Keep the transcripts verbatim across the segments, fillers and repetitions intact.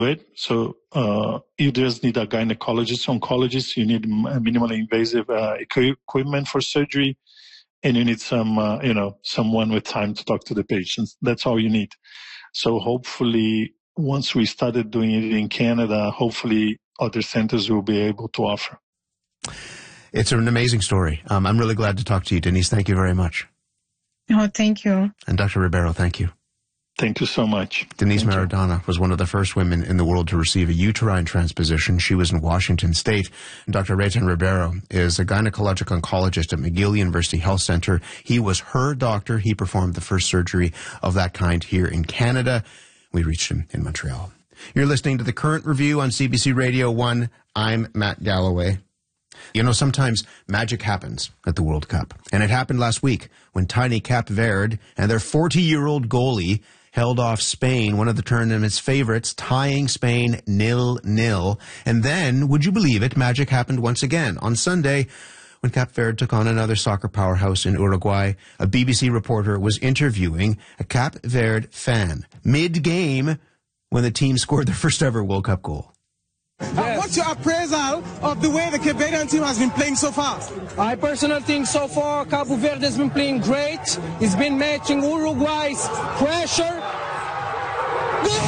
it. So uh, you just need a gynecologist, oncologist. You need minimally invasive uh, equipment for surgery, and you need some, uh, you know, someone with time to talk to the patients. That's all you need. So hopefully, once we started doing it in Canada, hopefully other centers will be able to offer. It's an amazing story. Um, I'm really glad to talk to you, Denise. Thank you very much. Oh, thank you. And Doctor Ribeiro, thank you. Thank you so much. Denise Thank Maradona you. was one of the first women in the world to receive a uterine transposition. She was in Washington State. And Doctor Rayton Ribeiro is a gynecologic oncologist at McGill University Health Center. He was her doctor. He performed the first surgery of that kind here in Canada. We reached him in Montreal. You're listening to The Current Review on C B C Radio one. I'm Matt Galloway. You know, sometimes magic happens at the World Cup. And it happened last week when tiny Cape Verde and their forty-year-old goalie held off Spain, one of the tournament's favorites, tying Spain nil-nil. And then, would you believe it, magic happened once again. On Sunday, when Cape Verde took on another soccer powerhouse in Uruguay, a B B C reporter was interviewing a Cape Verde fan mid-game when the team scored their first ever World Cup goal. Yes. Uh, what's your appraisal of the way the Cape Verdean team has been playing so far? I personally think so far Cabo Verde has been playing great. It's been matching Uruguay's pressure. Goal!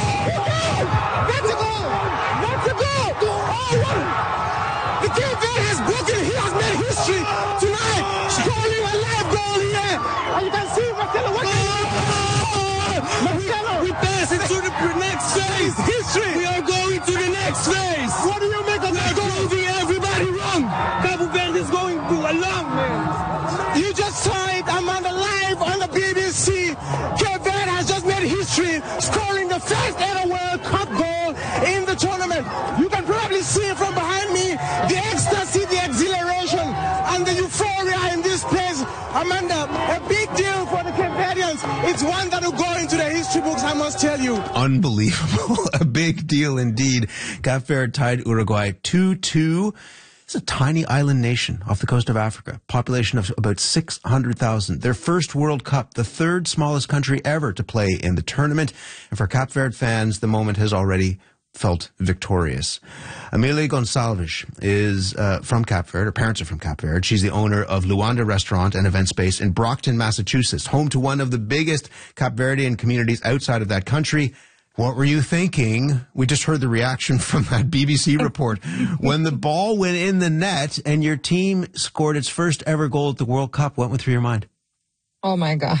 That's a goal! That's a goal! Oh, what? The Cape Verde has broken. He has made history tonight, scoring a live goal here. And you can see Marcelo. What oh! Marcelo, we pass it to the next phase. History. We are going to the next phase. What do you make of that goal? Proving everybody wrong. Cabo Verde is going to a long man. You just saw it. I'm on the live on the B B C. Cape Verde has just made history, scoring the first ever World Cup goal in the tournament. You can probably see it from behind me, the ecstasy, the exhilaration, and the euphoria in this place. Amanda, a big deal for the Cape Verdeans. It's one that will go into the history books, I must tell you. Unbelievable. A big deal indeed. Cape Verde tied Uruguay two two. It's a tiny island nation off the coast of Africa, population of about six hundred thousand. Their first World Cup, the third smallest country ever to play in the tournament. And for Cape Verde fans, the moment has already felt victorious. Amelia Gonçalves is uh, from Cape Verde. Her parents are from Cape Verde. She's the owner of Luanda Restaurant and Event Space in Brockton, Massachusetts, home to one of the biggest Cape Verdean communities outside of that country. What were you thinking? We just heard the reaction from that B B C report. When the ball went in the net and your team scored its first ever goal at the World Cup, what went through your mind? Oh, my God.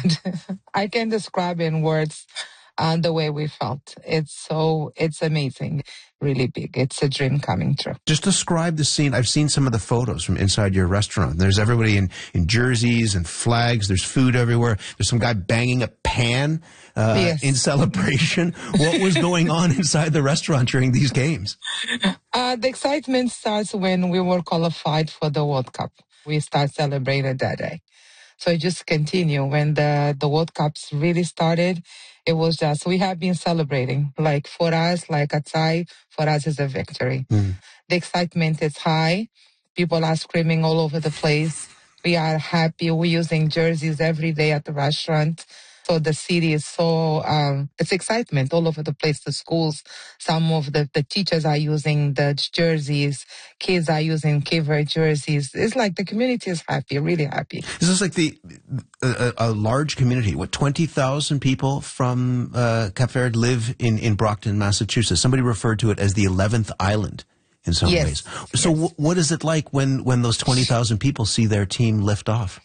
I can describe in words uh, the way we felt. It's so, it's amazing. Really big. It's a dream coming true. Just describe the scene. I've seen some of the photos from inside your restaurant. There's everybody in, in jerseys and flags. There's food everywhere. There's some guy banging a pan uh, yes. in celebration. What was going on inside the restaurant during these games? Uh, the excitement starts when we were qualified for the World Cup. We start celebrating that day. So it just continue. When the, the World Cups really started, it was just, we have been celebrating. Like for us, like a tie, for us is a victory. Mm. The excitement is high. People are screaming all over the place. We are happy. We're using jerseys every day at the restaurant. So the city is so, um, it's excitement all over the place. The schools, some of the, the teachers are using the jerseys. Kids are using Cape Verde jerseys. It's like the community is happy, really happy. Is this like the a, a large community? What, twenty thousand people from uh, Cape Verde live in, in Brockton, Massachusetts? Somebody referred to it as the eleventh island in some yes. ways. So yes. w- what is it like when, when those twenty thousand people see their team lift off?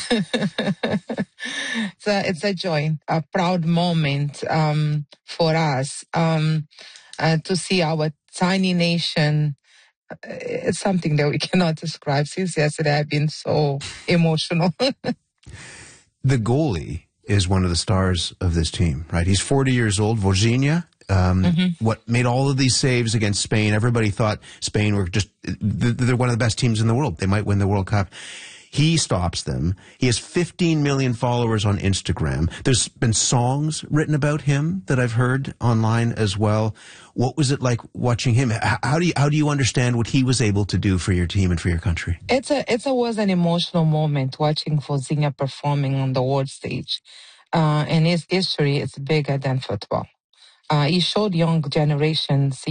it's, a, it's a joy, a proud moment um, for us um, uh, to see our tiny nation. It's something that we cannot describe. Since yesterday, I've been so emotional. The goalie is one of the stars of this team, right? He's forty years old, Virginia. Um, mm-hmm. What made all of these saves against Spain? Everybody thought Spain were just, they're one of the best teams in the world. They might win the World Cup. He stops them. He has fifteen million followers on Instagram. There's been songs written about him that I've heard online as well. What was it like watching him? How do you, how do you understand what he was able to do for your team and for your country? It's a, it's a, was an emotional moment watching Vozinha performing on the world stage. Uh, and his history is bigger than football. uh, he showed young generations